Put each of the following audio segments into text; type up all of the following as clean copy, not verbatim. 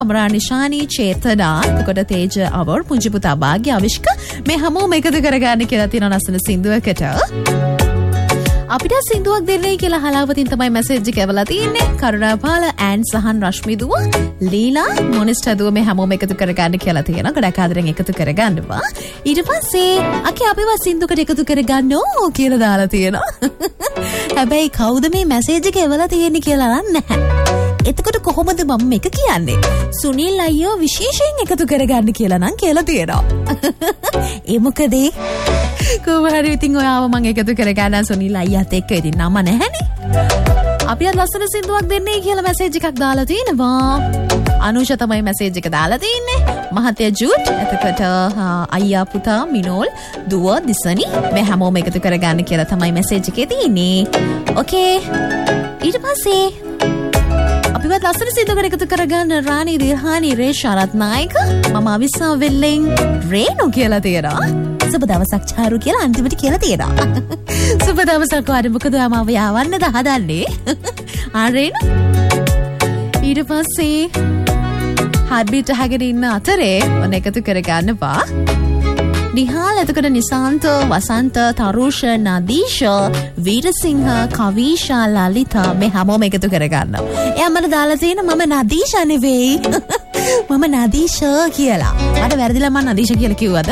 අමරානිශානී චේතනා එතකොට තේජ අවර් පුංචි පුතා භාග්‍ය අවිෂ්ක මේ හැමෝම එකතු කරගන්න කියලා තියෙන ලස්සන සින්දුවකට අපිට සින්දුවක් දෙන්නයි කියලා හලාවතින් තමයි මැසේජ් එක ඇවලා තියෙන්නේ කරුණාපාල ඇන් සහන් රශ්මි දුව ලීලා මොනිස්ටර් දුව මේ හැමෝම එකතු කරගන්න කියලා තියෙනවා ගොඩක් ආදරෙන් එකතු කරගන්නවා ඊට පස්සේ අකි අපිව සින්දුවකට එකතු කරගන්නෝ කියලා දාලා තියෙනවා හැබැයි කවුද මේ මැසේජ් එක ඇවලා තියෙන්නේ කියලා නැහැ එතකොට කොහොමද මම මේක කියන්නේ? සුනිල් අයියෝ විශේෂයෙන් එකතු කරගන්න කියලා නම් කියලා තියෙනවා. ඒ මොකද? කොහොමද ඉතින් ඔයාව මම එකතු කරගන්න සුනිල් අයියාත් එක්ක ඉතින් නම නැහැනේ. අපි අද ලස්සන සින්දුවක් දෙන්නේ කියලා මැසේජ් එකක් දාලා තිනවා. අනුෂා තමයි මැසේජ් එක දාලා තින්නේ. මහත්තයා ජූට් එතකොට අයියා පුතා මිනෝල් දුව දිසනි මේ හැමෝම එකතු කරගන්න කියලා තමයි මැසේජ් එකේ තියෙන්නේ. ඕකේ. ඊට පස්සේ අපිවත් ලස්සන සින්දුවකට එකතු කරගන්න රාණි දිර්හානි රේෂා රත්නායක මම අවිස්සා වෙල්ලෙන් රේනු කියලා තියෙනවා සුබ දවසක් චාරු කියලා අන්තිමට කියලා තියෙනවා සුබ දවසක් වාඩි මොකද මාව යවන්නද හදන්නේ රේනු ඊට පස්සේ හඩ්බීට් අහගෙන ඉන්න අතරේ ඔන්න එකතු කරගන්නවා නිහාල් එතකොට නිසාන්ත වසන්ත තරුෂ නදීෂ වීරසිංහ කවීෂා ලලිතා මේ හැමෝම එකතු කරගන්නවා. එයා මට දාලා තියෙන මම නදීෂා නෙවෙයි. මම නදීෂ කියලා. මට වැරදිලා මම නදීෂ කියලා කිව්වද?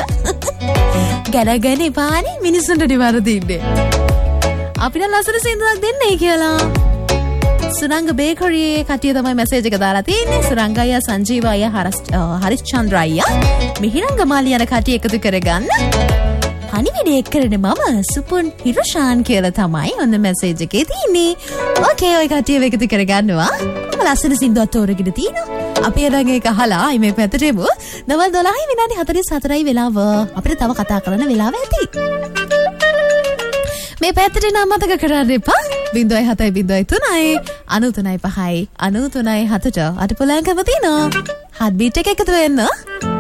ගණගෙන එපානේ මිනිස්සුන්ට නිවැරදින්නේ. අපිට ලස්සන සින්දුවක් දෙන්නයි කියලා. සුරංග බේකරියේ කටිය තමයි මැසේජ් එක දාලා තියෙන්නේ. සුරංග අයියා සංජීව අයියා හරිස්චන්ද්‍ර අයියා මිහිරංග මාලි යන කටිය එකතු කරගන්න. අනිවිඩේ එක්කරන මම සුපුන් හිරුෂාන් කියලා තමයි ඔන්න මැසේජ් එකේ තියෙන්නේ. ඕකේ ඔය කටිය එකතු කරගන්නවා. මම ලස්සන සින්දුවක් තෝරගෙන තිනවා. අපි එරන් ඒක අහලා මේ පැත්තට එමු. දවල් 12යි විනාඩි 44යි වෙලාව. අපිට තව කතා කරන්න වෙලාව ඇති. මේ පැත්තට නම් මතක කරන්න එපා 0703යි 93යි 5යි 93යි 7ට අට පොලංකම තියෙනවා හත් බීට් එක එකතු වෙන්න